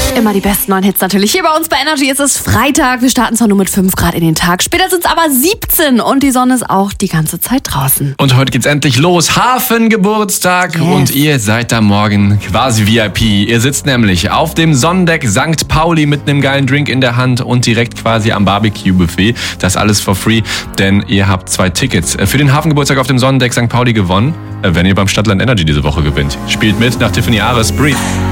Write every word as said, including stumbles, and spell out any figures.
Immer die besten neuen Hits natürlich. Hier bei uns bei Energy ist es Freitag. Wir starten zwar nur mit fünf Grad in den Tag. Später sind es aber siebzehn und die Sonne ist auch die ganze Zeit draußen. Und heute geht's endlich los. Hafengeburtstag. Yes. Und ihr seid da morgen quasi V I P. Ihr sitzt nämlich auf dem Sonnendeck Sankt Pauli mit einem geilen Drink in der Hand und direkt quasi am Barbecue-Buffet. Das alles for free, denn ihr habt zwei Tickets für den Hafengeburtstag auf dem Sonnendeck Sankt Pauli gewonnen, wenn ihr beim Stadtland Energy diese Woche gewinnt. Spielt mit nach Tiffany Ares. Breathe.